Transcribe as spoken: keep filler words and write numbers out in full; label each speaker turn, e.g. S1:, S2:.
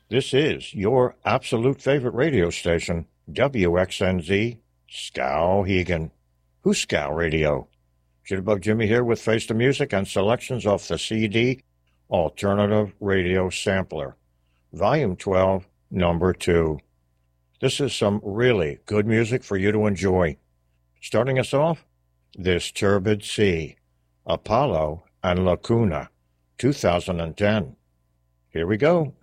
S1: This is your absolute favorite radio station, W X N Z, Skowhegan. Who's Scow Radio? Jitterbug Jimmy here with Face the Music and selections off the C D Alternative Radio Sampler, Volume twelve, Number two. This is some really good music for you to enjoy. Starting us off, This Turbid Sea, Apollo and Lacuna, two thousand ten. Here we go.